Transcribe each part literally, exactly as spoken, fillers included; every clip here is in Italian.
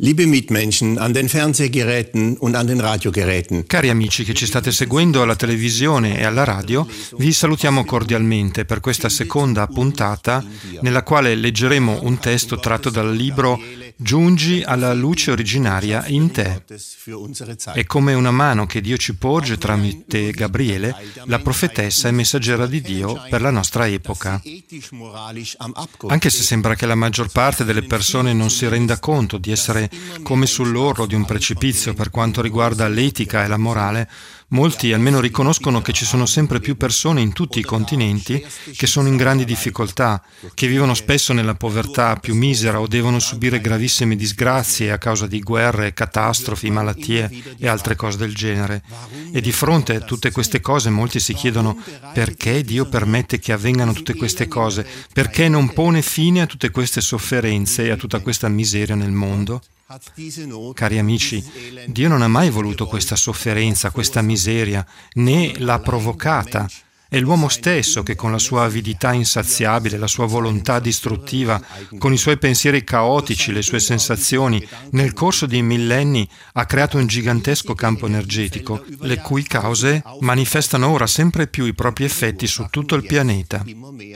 Liebe Mitmenschen an den Fernsehgeräten und an den Radiogeräten. Cari amici che ci state seguendo alla televisione e alla radio, vi salutiamo cordialmente per questa seconda puntata nella quale leggeremo un testo tratto dal libro Giungi alla luce originaria in te. È come una mano che Dio ci porge tramite Gabriele, la profetessa e messaggera di Dio per la nostra epoca. Anche se sembra che la maggior parte delle persone non si renda conto di essere come sull'orlo di un precipizio per quanto riguarda l'etica e la morale, molti almeno riconoscono che ci sono sempre più persone in tutti i continenti che sono in grandi difficoltà, che vivono spesso nella povertà più misera o devono subire gravissime disgrazie a causa di guerre, catastrofi, malattie e altre cose del genere. E di fronte a tutte queste cose molti si chiedono perché Dio permette che avvengano tutte queste cose, perché non pone fine a tutte queste sofferenze e a tutta questa miseria nel mondo? Cari amici, Dio non ha mai voluto questa sofferenza, questa miseria, né l'ha provocata. È l'uomo stesso che con la sua avidità insaziabile, la sua volontà distruttiva, con i suoi pensieri caotici, le sue sensazioni, nel corso dei millenni ha creato un gigantesco campo energetico, le cui cause manifestano ora sempre più i propri effetti su tutto il pianeta.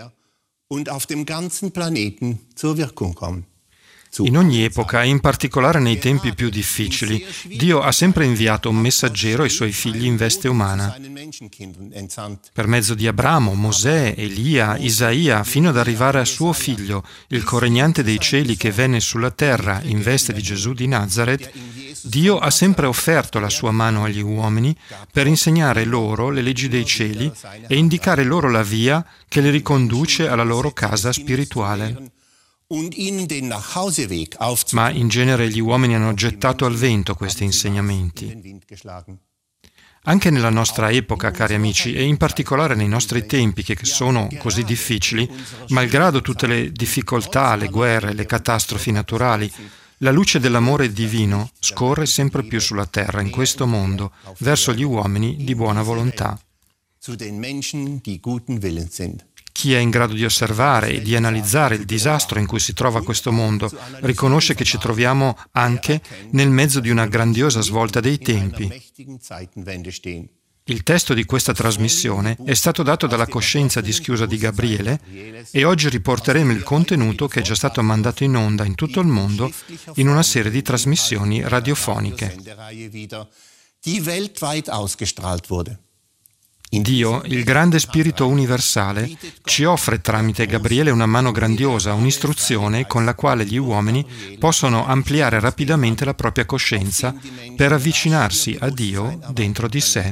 In ogni epoca, e in particolare nei tempi più difficili, Dio ha sempre inviato un messaggero ai suoi figli in veste umana. Per mezzo di Abramo, Mosè, Elia, Isaia, fino ad arrivare a suo figlio, il coregnante dei cieli che venne sulla terra in veste di Gesù di Nazaret, Dio ha sempre offerto la sua mano agli uomini per insegnare loro le leggi dei cieli e indicare loro la via che li riconduce alla loro casa spirituale. Ma in genere gli uomini hanno gettato al vento questi insegnamenti. Anche nella nostra epoca, cari amici, e in particolare nei nostri tempi che sono così difficili, malgrado tutte le difficoltà, le guerre, le catastrofi naturali, la luce dell'amore divino scorre sempre più sulla terra, in questo mondo, verso gli uomini di buona volontà. Chi è in grado di osservare e di analizzare il disastro in cui si trova questo mondo riconosce che ci troviamo anche nel mezzo di una grandiosa svolta dei tempi. Il testo di questa trasmissione è stato dato dalla coscienza dischiusa di Gabriele e oggi riporteremo il contenuto che è già stato mandato in onda in tutto il mondo in una serie di trasmissioni radiofoniche. Dio, il grande spirito universale, ci offre tramite Gabriele una mano grandiosa, un'istruzione con la quale gli uomini possono ampliare rapidamente la propria coscienza per avvicinarsi a Dio dentro di sé.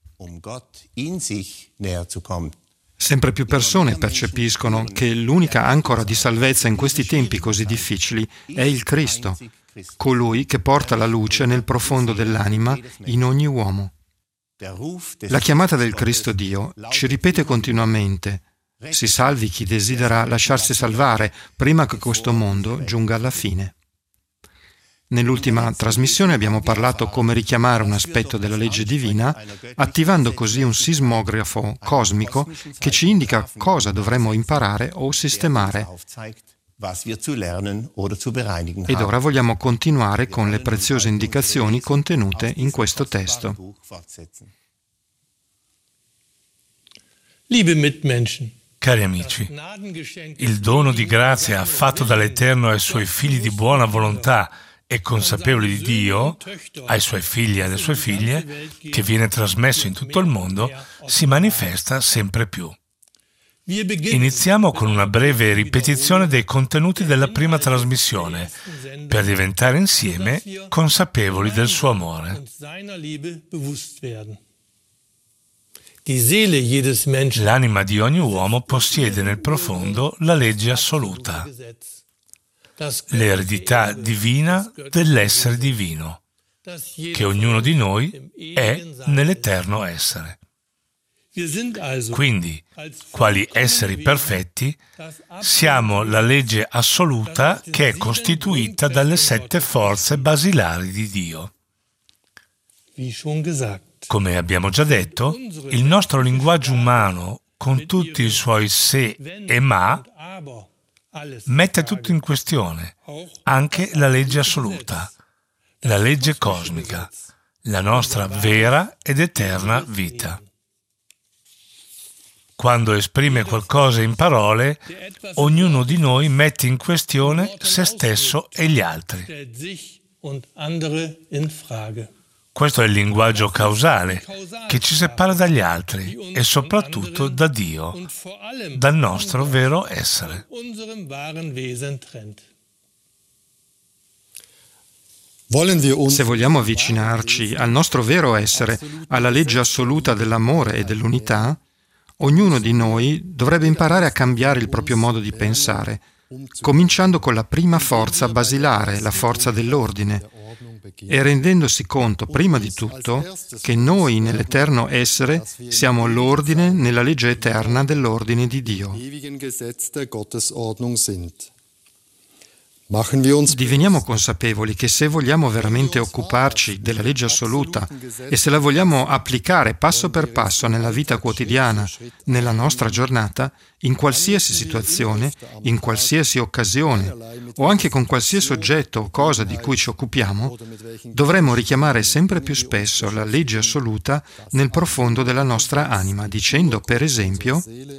Sempre più persone percepiscono che l'unica ancora di salvezza in questi tempi così difficili è il Cristo, colui che porta la luce nel profondo dell'anima in ogni uomo. La chiamata del Cristo Dio ci ripete continuamente: si salvi chi desidera lasciarsi salvare prima che questo mondo giunga alla fine. Nell'ultima trasmissione abbiamo parlato come richiamare un aspetto della legge divina, attivando così un sismografo cosmico che ci indica cosa dovremmo imparare o sistemare. Ed ora vogliamo continuare con le preziose indicazioni contenute in questo testo. Cari amici, il dono di grazia fatto dall'Eterno ai suoi figli di buona volontà e consapevoli di Dio, ai suoi figli e alle sue figlie, che viene trasmesso in tutto il mondo, si manifesta sempre più. Iniziamo con una breve ripetizione dei contenuti della prima trasmissione, per diventare insieme consapevoli del suo amore. L'anima di ogni uomo possiede nel profondo la legge assoluta, l'eredità divina dell'essere divino, che ognuno di noi è nell'eterno essere. Quindi, quali esseri perfetti, siamo la legge assoluta che è costituita dalle sette forze basilari di Dio. Come abbiamo già detto, il nostro linguaggio umano, con tutti i suoi se e ma, mette tutto in questione, anche la legge assoluta, la legge cosmica, la nostra vera ed eterna vita. Quando esprime qualcosa in parole, ognuno di noi mette in questione se stesso e gli altri. Questo è il linguaggio causale che ci separa dagli altri e soprattutto da Dio, dal nostro vero essere. Se vogliamo avvicinarci al nostro vero essere, alla legge assoluta dell'amore e dell'unità, ognuno di noi dovrebbe imparare a cambiare il proprio modo di pensare, cominciando con la prima forza basilare, la forza dell'ordine, e rendendosi conto, prima di tutto, che noi nell'eterno essere siamo l'ordine nella legge eterna dell'ordine di Dio. Diveniamo consapevoli che se vogliamo veramente occuparci della legge assoluta e se la vogliamo applicare passo per passo nella vita quotidiana, nella nostra giornata, in qualsiasi situazione, in qualsiasi occasione o anche con qualsiasi oggetto o cosa di cui ci occupiamo, dovremo richiamare sempre più spesso la legge assoluta nel profondo della nostra anima, dicendo per esempio: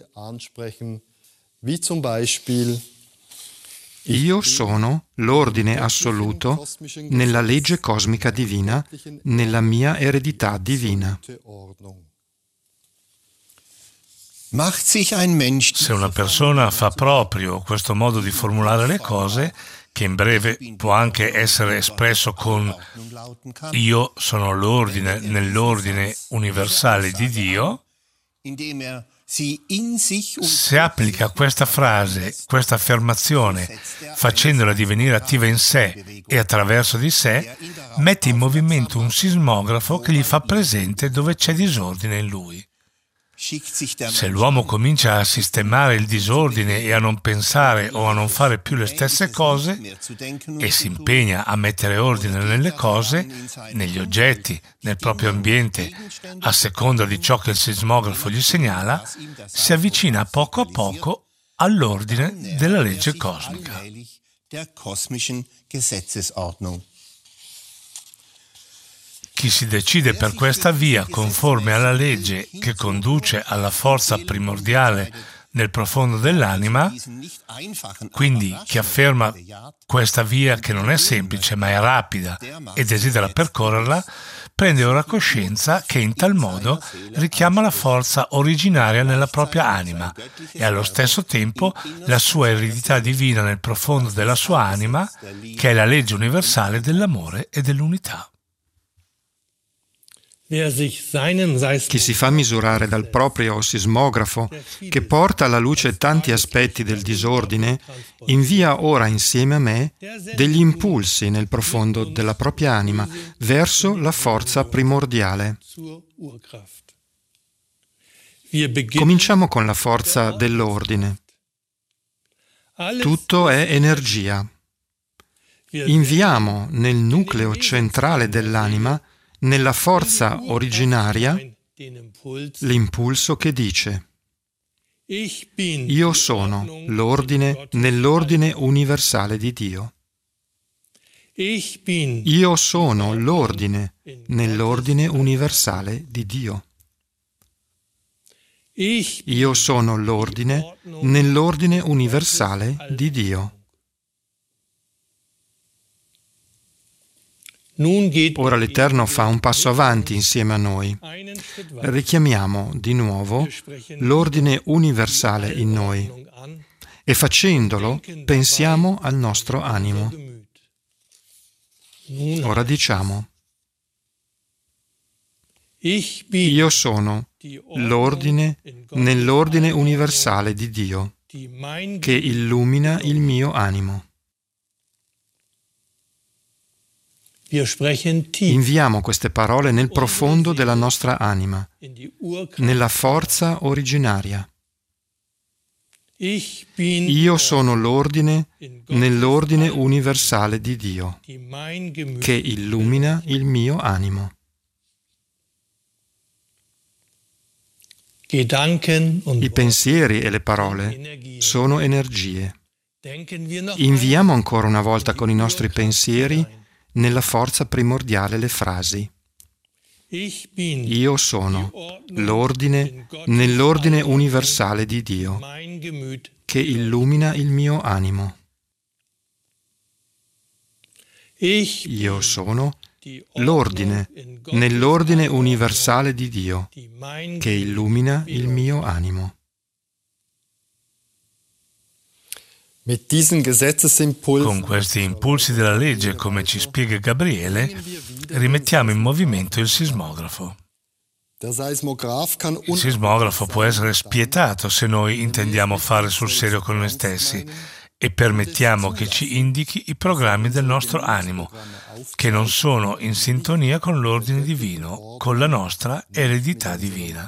io sono l'ordine assoluto nella legge cosmica divina, nella mia eredità divina. Se una persona fa proprio questo modo di formulare le cose, che in breve può anche essere espresso con io sono l'ordine nell'ordine universale di Dio, se applica questa frase, questa affermazione, facendola divenire attiva in sé e attraverso di sé, mette in movimento un sismografo che gli fa presente dove c'è disordine in lui. Se l'uomo comincia a sistemare il disordine e a non pensare o a non fare più le stesse cose e si impegna a mettere ordine nelle cose, negli oggetti, nel proprio ambiente, a seconda di ciò che il sismografo gli segnala, si avvicina poco a poco all'ordine della legge cosmica. Chi si decide per questa via conforme alla legge che conduce alla forza primordiale nel profondo dell'anima, quindi chi afferma questa via che non è semplice ma è rapida e desidera percorrerla, prende ora coscienza che in tal modo richiama la forza originaria nella propria anima e allo stesso tempo la sua eredità divina nel profondo della sua anima, che è la legge universale dell'amore e dell'unità. Chi si fa misurare dal proprio sismografo, che porta alla luce tanti aspetti del disordine, invia ora insieme a me degli impulsi nel profondo della propria anima verso la forza primordiale. Cominciamo con la forza dell'ordine. Tutto è energia. Inviamo nel nucleo centrale dell'anima, nella forza originaria, l'impulso che dice: io sono l'ordine nell'ordine universale di Dio. Io sono l'ordine nell'ordine universale di Dio. Io sono l'ordine nell'ordine universale di Dio. Ora l'Eterno fa un passo avanti insieme a noi. Richiamiamo di nuovo l'ordine universale in noi e facendolo pensiamo al nostro animo. Ora diciamo: io sono l'ordine nell'ordine universale di Dio che illumina il mio animo. Inviamo queste parole nel profondo della nostra anima, nella forza originaria. Io sono l'ordine nell'ordine universale di Dio, che illumina il mio animo. I pensieri e le parole sono energie. Inviamo ancora una volta con i nostri pensieri nella forza primordiale le frasi Io sono l'ordine nell'ordine universale di Dio che illumina il mio animo. Io sono l'ordine nell'ordine universale di Dio che illumina il mio animo. Con questi impulsi della legge, come ci spiega Gabriele, rimettiamo in movimento il sismografo. Il sismografo può essere spietato se noi intendiamo fare sul serio con noi stessi e permettiamo che ci indichi i programmi del nostro animo, che non sono in sintonia con l'ordine divino, con la nostra eredità divina.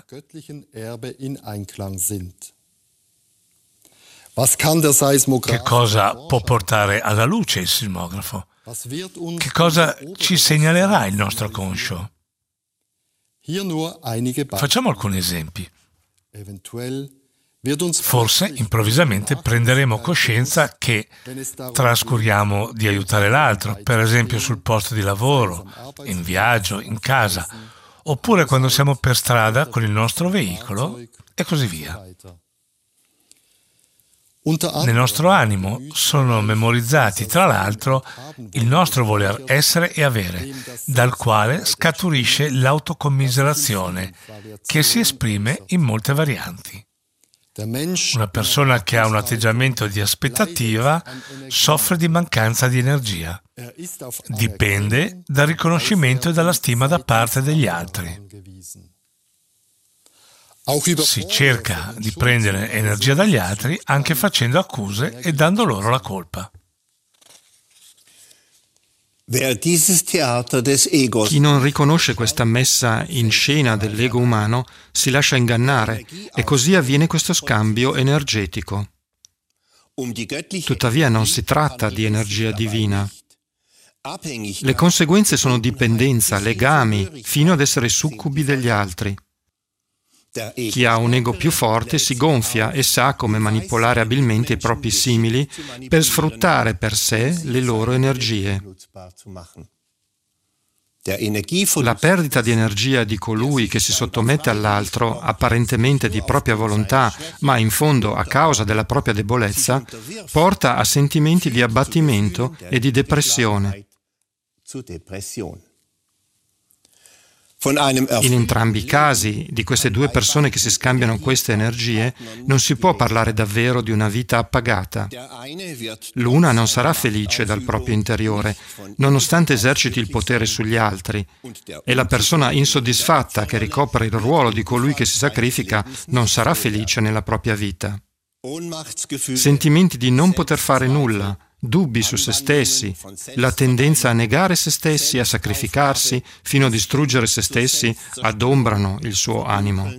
Che cosa può portare alla luce il sismografo? Che cosa ci segnalerà il nostro conscio? Facciamo alcuni esempi. Forse improvvisamente prenderemo coscienza che trascuriamo di aiutare l'altro, per esempio sul posto di lavoro, in viaggio, in casa, oppure quando siamo per strada con il nostro veicolo e così via. Nel nostro animo sono memorizzati, tra l'altro, il nostro voler essere e avere, dal quale scaturisce l'autocommiserazione, che si esprime in molte varianti. Una persona che ha un atteggiamento di aspettativa soffre di mancanza di energia. Dipende dal riconoscimento e dalla stima da parte degli altri. Si cerca di prendere energia dagli altri anche facendo accuse e dando loro la colpa. Chi non riconosce questa messa in scena dell'ego umano si lascia ingannare e così avviene questo scambio energetico. Tuttavia non si tratta di energia divina. Le conseguenze sono dipendenza, legami, fino ad essere succubi degli altri. Chi ha un ego più forte si gonfia e sa come manipolare abilmente i propri simili per sfruttare per sé le loro energie. La perdita di energia di colui che si sottomette all'altro, apparentemente di propria volontà, ma in fondo a causa della propria debolezza, porta a sentimenti di abbattimento e di depressione. In entrambi i casi di queste due persone che si scambiano queste energie non si può parlare davvero di una vita appagata. L'una non sarà felice dal proprio interiore, nonostante eserciti il potere sugli altri, e la persona insoddisfatta che ricopre il ruolo di colui che si sacrifica non sarà felice nella propria vita. Sentimenti di non poter fare nulla, dubbi su se stessi, la tendenza a negare se stessi, a sacrificarsi, fino a distruggere se stessi, adombrano il suo animo.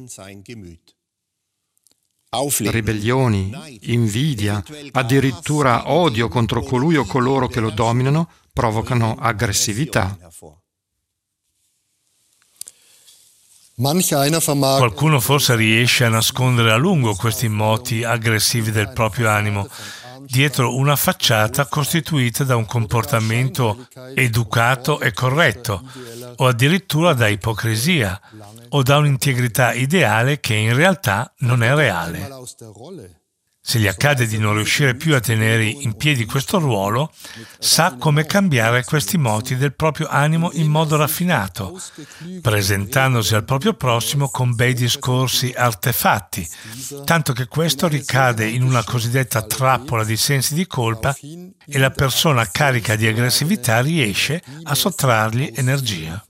Ribellioni, invidia, addirittura odio contro colui o coloro che lo dominano provocano aggressività. Qualcuno forse riesce a nascondere a lungo questi moti aggressivi del proprio animo dietro una facciata costituita da un comportamento educato e corretto, o addirittura da ipocrisia, o da un'integrità ideale che in realtà non è reale. Se gli accade di non riuscire più a tenere in piedi questo ruolo, sa come cambiare questi moti del proprio animo in modo raffinato, presentandosi al proprio prossimo con bei discorsi artefatti, tanto che questo ricade in una cosiddetta trappola di sensi di colpa e la persona carica di aggressività riesce a sottrargli energia.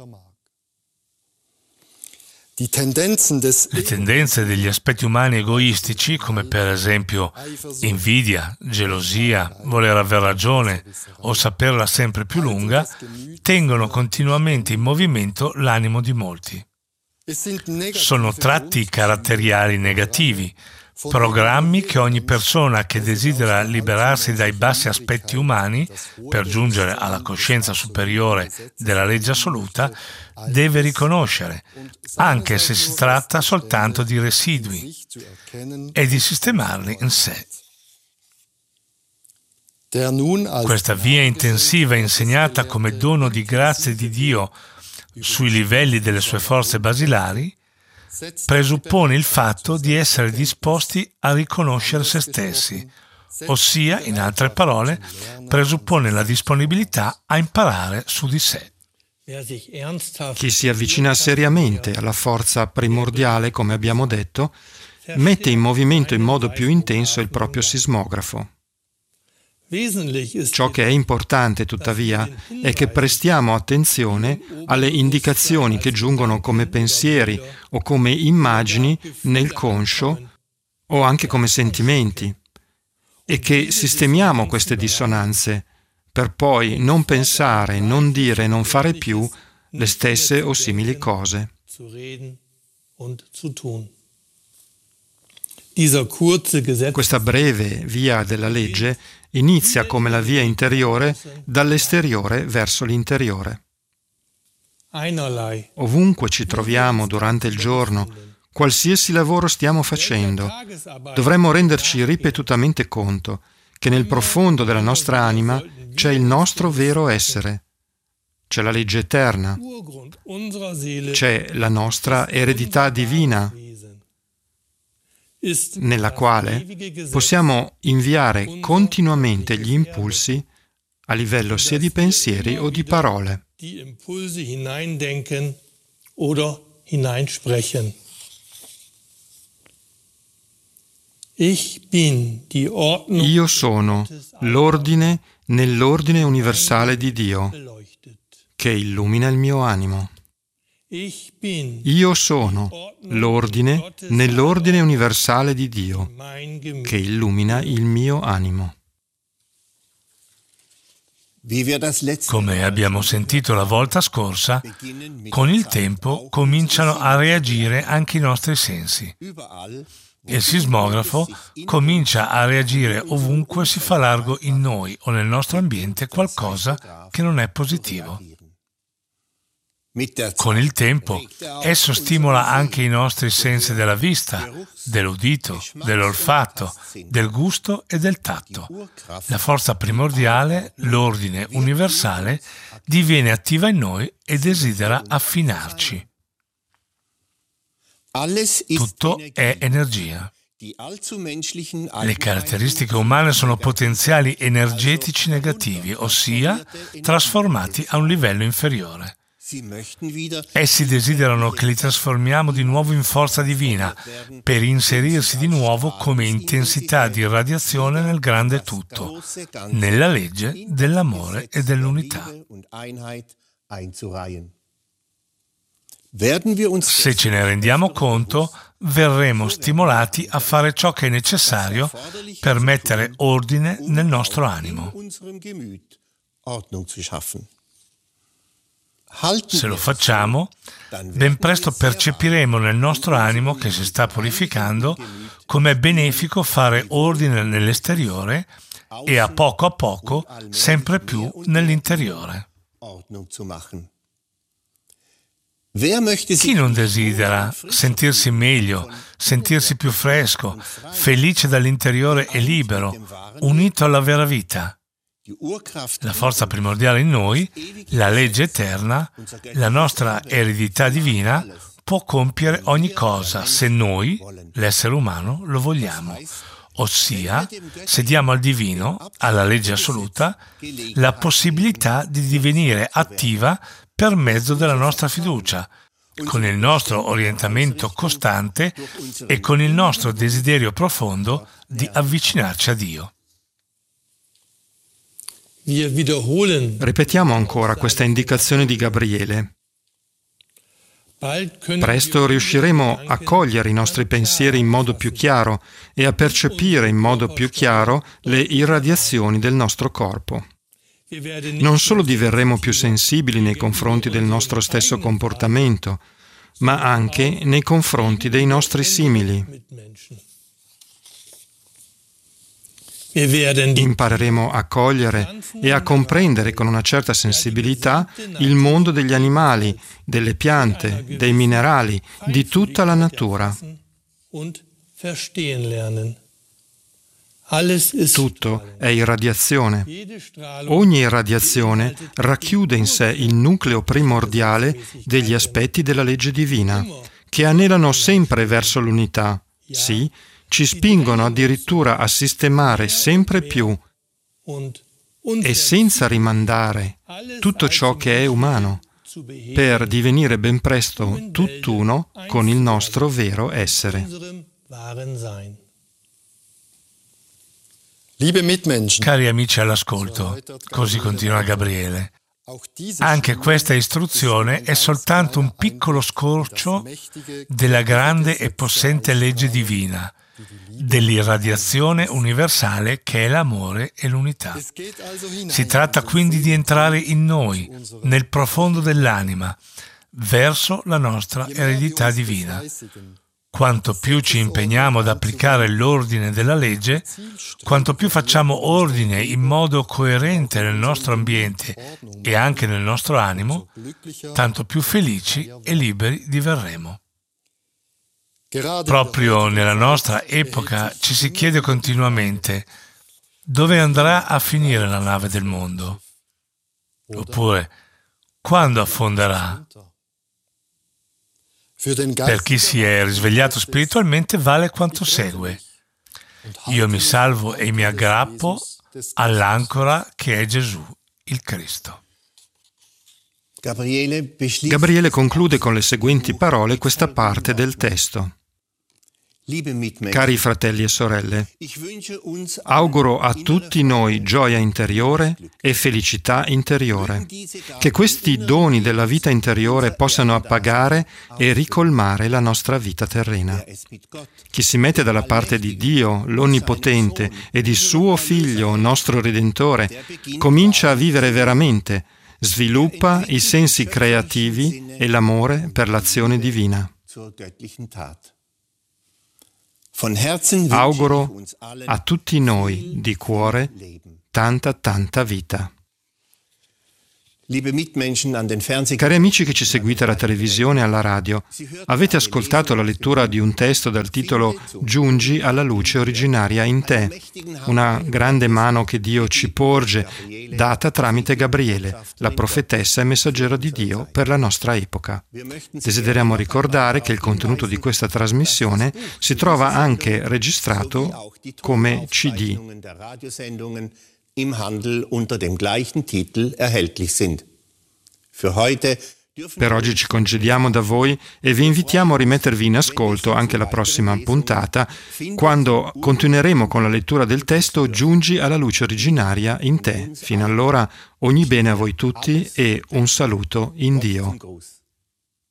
Le tendenze degli aspetti umani egoistici, come per esempio invidia, gelosia, voler aver ragione o saperla sempre più lunga, tengono continuamente in movimento l'animo di molti. Sono tratti caratteriali negativi, programmi che ogni persona che desidera liberarsi dai bassi aspetti umani per giungere alla coscienza superiore della legge assoluta deve riconoscere, anche se si tratta soltanto di residui, e di sistemarli in sé. Questa via intensiva insegnata come dono di grazia di Dio sui livelli delle sue forze basilari presuppone il fatto di essere disposti a riconoscere se stessi, ossia, in altre parole, presuppone la disponibilità a imparare su di sé. Chi si avvicina seriamente alla forza primordiale, come abbiamo detto, mette in movimento in modo più intenso il proprio sismografo. Ciò che è importante, tuttavia, è che prestiamo attenzione alle indicazioni che giungono come pensieri o come immagini nel conscio o anche come sentimenti e che sistemiamo queste dissonanze per poi non pensare, non dire, non fare più le stesse o simili cose. Questa breve via della legge inizia come la via interiore dall'esteriore verso l'interiore. Ovunque ci troviamo durante il giorno, qualsiasi lavoro stiamo facendo, dovremmo renderci ripetutamente conto che nel profondo della nostra anima c'è il nostro vero essere, c'è la legge eterna, c'è la nostra eredità divina, nella quale possiamo inviare continuamente gli impulsi a livello sia di pensieri o di parole. Io sono l'ordine nell'ordine universale di Dio che illumina il mio animo. Io sono l'ordine nell'ordine universale di Dio che illumina il mio animo. Come abbiamo sentito la volta scorsa, con il tempo cominciano a reagire anche i nostri sensi. Il sismografo comincia a reagire ovunque si fa largo in noi o nel nostro ambiente qualcosa che non è positivo. Con il tempo, esso stimola anche i nostri sensi della vista, dell'udito, dell'olfatto, del gusto e del tatto. La forza primordiale, l'ordine universale, diviene attiva in noi e desidera affinarci. Tutto è energia. Le caratteristiche umane sono potenziali energetici negativi, ossia trasformati a un livello inferiore. Essi desiderano che li trasformiamo di nuovo in forza divina per inserirsi di nuovo come intensità di radiazione nel grande tutto, nella legge dell'amore e dell'unità. Se ce ne rendiamo conto, verremo stimolati a fare ciò che è necessario per mettere ordine nel nostro animo. Se lo facciamo, ben presto percepiremo nel nostro animo che si sta purificando com'è benefico fare ordine nell'esteriore e a poco a poco sempre più nell'interiore. Chi non desidera sentirsi meglio, sentirsi più fresco, felice dall'interiore e libero, unito alla vera vita? La forza primordiale in noi, la legge eterna, la nostra eredità divina, può compiere ogni cosa se noi, l'essere umano, lo vogliamo. Ossia, se diamo al divino, alla legge assoluta, la possibilità di divenire attiva per mezzo della nostra fiducia, con il nostro orientamento costante e con il nostro desiderio profondo di avvicinarci a Dio. Ripetiamo ancora questa indicazione di Gabriele. Presto riusciremo a cogliere i nostri pensieri in modo più chiaro e a percepire in modo più chiaro le irradiazioni del nostro corpo. Non solo diverremo più sensibili nei confronti del nostro stesso comportamento, ma anche nei confronti dei nostri simili. Impareremo a cogliere e a comprendere con una certa sensibilità il mondo degli animali, delle piante, dei minerali, di tutta la natura. Tutto è irradiazione. Ogni irradiazione racchiude in sé il nucleo primordiale degli aspetti della legge divina, che anelano sempre verso l'unità, sì, ci spingono addirittura a sistemare sempre più e senza rimandare tutto ciò che è umano, per divenire ben presto tutt'uno con il nostro vero essere. Cari amici all'ascolto, così continua Gabriele, anche questa istruzione è soltanto un piccolo scorcio della grande e possente legge divina, dell'irradiazione universale che è l'amore e l'unità. Si tratta quindi di entrare in noi, nel profondo dell'anima, verso la nostra eredità divina. Quanto più ci impegniamo ad applicare l'ordine della legge, quanto più facciamo ordine in modo coerente nel nostro ambiente e anche nel nostro animo, tanto più felici e liberi diverremo. Proprio nella nostra epoca ci si chiede continuamente: dove andrà a finire la nave del mondo? Oppure, quando affonderà? Per chi si è risvegliato spiritualmente vale quanto segue: io mi salvo e mi aggrappo all'ancora che è Gesù, il Cristo. Gabriele conclude con le seguenti parole questa parte del testo. Cari fratelli e sorelle, auguro a tutti noi gioia interiore e felicità interiore, che questi doni della vita interiore possano appagare e ricolmare la nostra vita terrena. Chi si mette dalla parte di Dio, l'Onnipotente, e di suo Figlio, nostro Redentore, comincia a vivere veramente, sviluppa i sensi creativi e l'amore per l'azione divina. Auguro a tutti noi di cuore tanta tanta vita. Cari amici che ci seguite alla televisione e alla radio, avete ascoltato la lettura di un testo dal titolo Giungi alla luce originaria in te, una grande mano che Dio ci porge, data tramite Gabriele, la profetessa e messaggero di Dio per la nostra epoca. Desideriamo ricordare che il contenuto di questa trasmissione si trova anche registrato come C D. Im Handel unter dem gleichen Titel erhältlich sind. Für heute Per oggi ci congediamo da voi e vi invitiamo a rimettervi in ascolto anche la prossima puntata, quando continueremo con la lettura del testo Giungi alla luce originaria in te. Fino allora, ogni bene a voi tutti e un saluto in Dio.